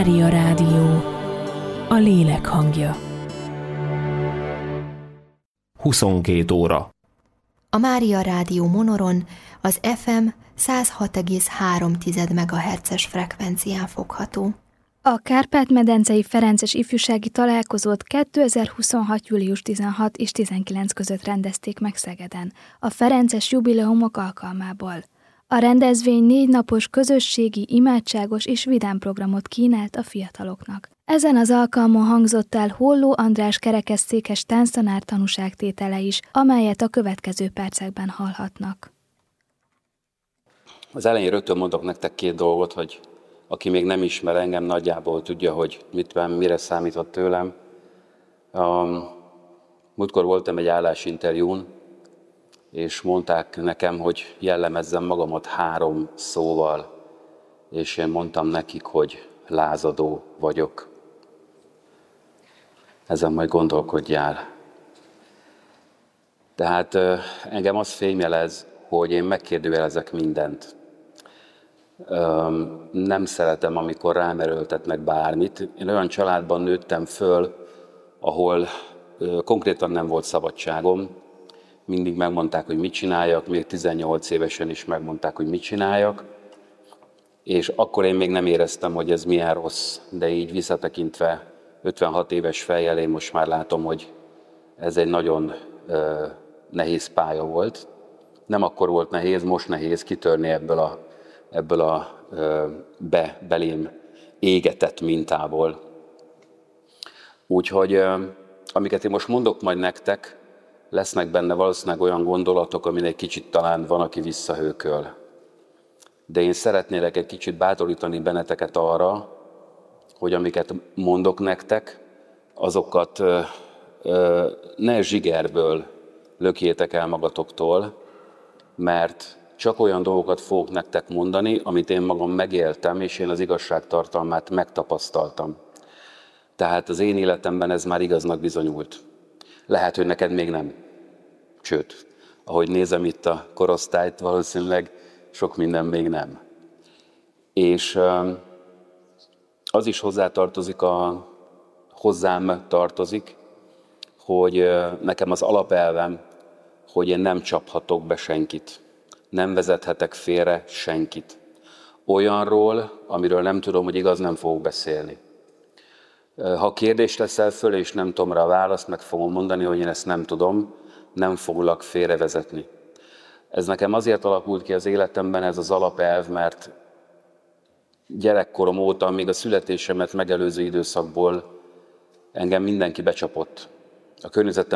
Mária Rádió, a lélek hangja. 22 óra. A Mária Rádió Monoron az FM 106,3 MHz-es frekvencián fogható. A Kárpát-medencei Ferences ifjúsági találkozót 2026. július 16 és 19 között rendezték meg Szegeden, a Ferences jubileumok alkalmából. A rendezvény 4 napos közösségi, imádságos és vidám programot kínált a fiataloknak. Ezen az alkalmon hangzott el Holló András kerekesszékes tánctanár tanúságtétele is, amelyet a következő percekben hallhatnak. Az elején rögtön mondok nektek 2 dolgot, hogy aki még nem ismer engem, nagyjából tudja, hogy mire számíthat tőlem. Múltkor voltam egy állásinterjún, és mondták nekem, hogy jellemezzem magamat 3 szóval, és én mondtam nekik, hogy lázadó vagyok. Ezen majd gondolkodjál. Tehát engem az fémjelez, hogy én megkérdőjelezek mindent. Nem szeretem, amikor rám erőltetnek bármit. Én olyan családban nőttem föl, ahol konkrétan nem volt szabadságom. Mindig megmondták, hogy mit csináljak, még 18 évesen is megmondták, hogy mit csináljak. És akkor én még nem éreztem, hogy ez milyen rossz, de így visszatekintve 56 éves fejjel én most már látom, hogy ez egy nagyon nehéz pálya volt. Nem akkor volt nehéz, most nehéz kitörni ebből a belém égetett mintából. Úgyhogy amiket én most mondok majd nektek, lesznek benne valószínűleg olyan gondolatok, amin egy kicsit talán van, aki visszahőköl. De én szeretnélek egy kicsit bátorítani benneteket arra, hogy amiket mondok nektek, azokat ne zsigerből lökjétek el magatoktól, mert csak olyan dolgokat fogok nektek mondani, amit én magam megéltem, és én az igazság tartalmát megtapasztaltam. Tehát az én életemben ez már igaznak bizonyult. Lehet, hogy neked még nem. Sőt, ahogy nézem itt a korosztályt, valószínűleg sok minden még nem. És az is hozzám tartozik, hogy nekem az alapelvem, hogy én nem csaphatok be senkit. Nem vezethetek félre senkit. Olyanról, amiről nem tudom, hogy igaz, nem fogok beszélni. Ha kérdést leszel föl, és nem tudom rá a választ, meg fogom mondani, hogy én ezt nem tudom, nem foglak félrevezetni. Ez nekem azért alakult ki az életemben, ez az alapelv, mert gyerekkorom óta, még a születésemet megelőző időszakból engem mindenki becsapott. A környezetem